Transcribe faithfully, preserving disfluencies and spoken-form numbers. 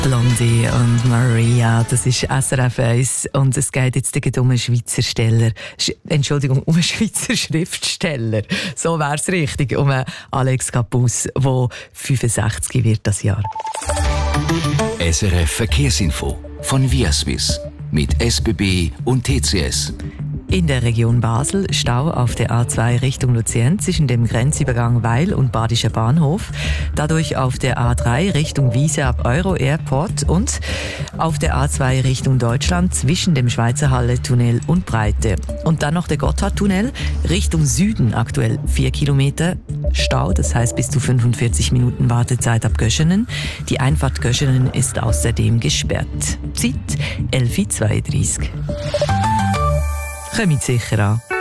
Blondie und Maria, das ist S R F eins und es geht jetzt um einen Schweizer Steller, Sch- Entschuldigung, um einen Schweizer Schriftsteller, so wäre es richtig, um einen Alex Capus, der fünfundsechzig wird das Jahr. S R F Verkehrsinfo von Viaswiss mit S B B und T C S. In der Region Basel Stau auf der A zwei Richtung Luzern zwischen dem Grenzübergang Weil und Badischer Bahnhof. Dadurch auf der A drei Richtung Wiese ab Euro Airport und auf der A zwei Richtung Deutschland zwischen dem Schweizer Halle-Tunnel und Breite. Und dann noch der Gotthardtunnel Richtung Süden aktuell vier Kilometer Stau, das heißt bis zu fünfundvierzig Minuten Wartezeit ab Göschenen. Die Einfahrt Göschenen ist außerdem gesperrt. Zeit elf Uhr zweiunddreißig. Kommt sicher an.